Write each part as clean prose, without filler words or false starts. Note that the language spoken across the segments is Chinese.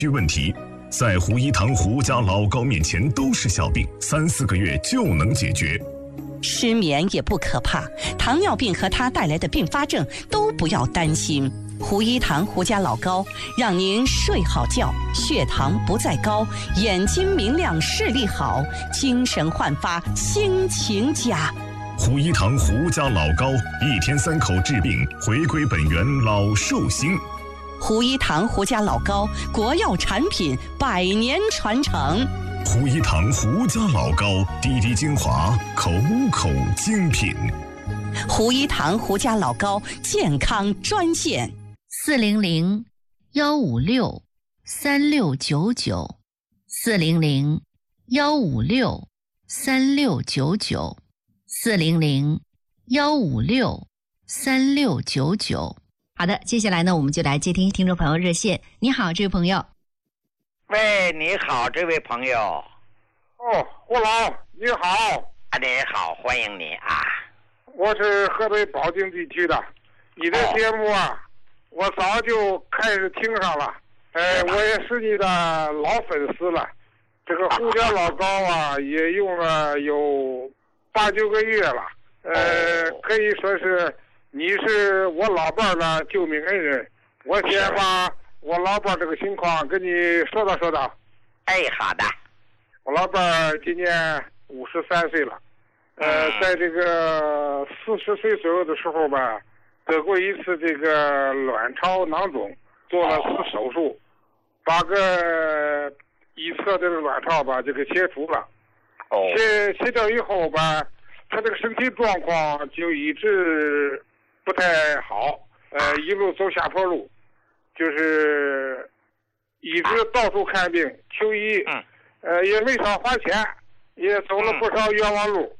据问题，在胡一堂胡家老高面前都是小病，3-4个月就能解决。 失眠也不可怕，糖尿病和它带来的并发症都不要担心。胡一堂胡家老高让您睡好觉，血糖不再高，眼睛明亮，视力好，精神焕发，心情佳。 胡一堂胡家老高，1天3口治病，回归本源老寿星。 胡一堂胡家老高，国药产品，100年传承。 胡一堂胡家老高，滴滴精华，口口精品。 胡一堂胡家老高健康专线 400-156-3699，400-156-3699。好的，接下来呢，我们就来接听听众朋友热线。你好，这位朋友。 喂，你好，这位朋友。 哦，胡老，你好。 啊，你好，欢迎你啊。 我是河北保定地区的，你的节目啊，我早就开始听上了。我也是你的老粉丝了。这个胡家老高啊，也用了有8-9个月了。可以说是你是我老伴的救命恩人。我先把我老伴这个情况跟你说道说道。 好的。 我老伴今年53岁了。在这个40岁左右的时候吧，得过一次这个卵巢囊肿，做了4手术，把个一侧这个卵巢吧就给切除了。切掉以后吧，他这个身体状况就一直不太好，一路走下坡路，就是一直到处看病求医，也没少花钱，也走了不少冤枉路。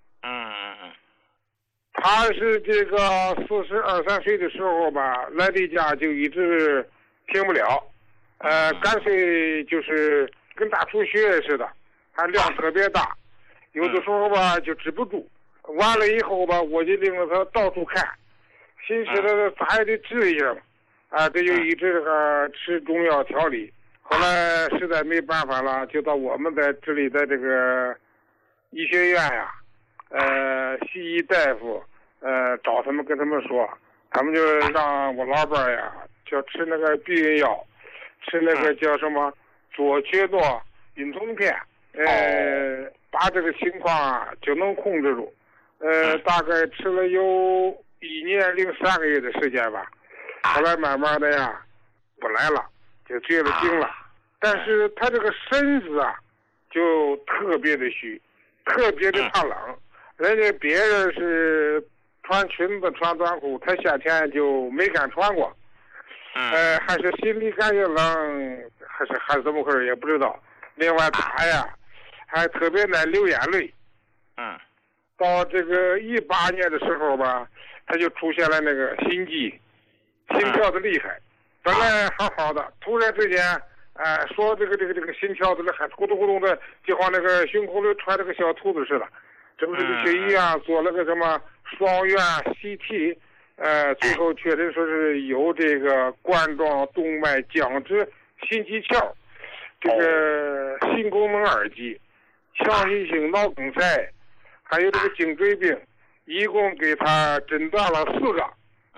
他是这个42-43岁的时候吧，来例假就一直停不了，干脆就是跟大出血似的，还量特别大，有的时候吧就止不住。完了以后吧，我就领着他到处看，寻思着他还得治一下嘛，这就一直这个吃中药调理。后来实在没办法了，就到我们在这里的这个医学院呀，西医大夫，找他们跟他们说，他们就让我老伴呀，就吃那个避孕药，吃那个叫什么左曲诺孕酮片，把这个情况啊就能控制住。大概吃了有1年0-3个月的时间吧，后来慢慢的呀不来了，就绝了经了。但是他这个身子啊就特别的虚，特别的怕冷。人家别人是穿裙子穿短裤，他夏天就没敢穿过。还是心里感觉冷，还是怎么回事也不知道。另外他呀还特别爱流眼泪。到这个18年的时候吧，他就出现了那个心悸，心跳的厉害。本来好好的，突然之间，说这个心跳的还咕咚咕咚的，就像那个胸口里穿这个小兔子似的。这不是去医院做了个什么双院 CT， 最后确诊说是有这个冠状动脉僵直心肌鞘，这个心功能二级，强心性脑梗塞，还有这个颈椎病，一共给他诊断了4个。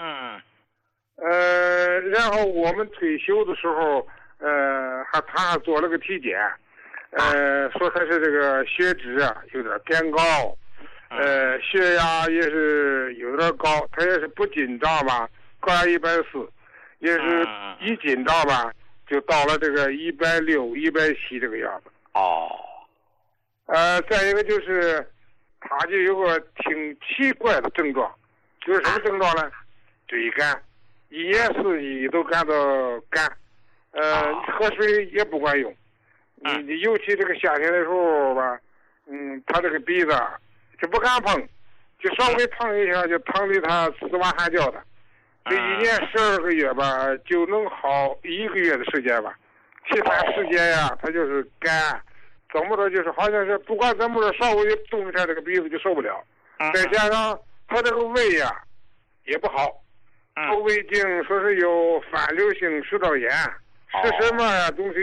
然后我们退休的时候，他还做了个体检，说他是这个血脂啊有点偏高，血压也是有点高，他也是不紧张吧，高压140，也是一紧张吧就到了这个160、170这个样子。再一个就是他就有个挺奇怪的症状，就是什么症状呢？嘴干，1年4季都感到干，喝水也不管用。你尤其这个夏天的时候吧，他这个鼻子就不敢碰，就稍微碰一下就疼得他死哇喊叫的。这1年12个月吧，就能好1个月的时间吧。其他时间呀，他就是干，怎么着就是好像是不管怎么着，稍微动一下这个鼻子就受不了。再加上他这个胃呀也不好，胃镜说是有反流性食道炎，是什么呀东西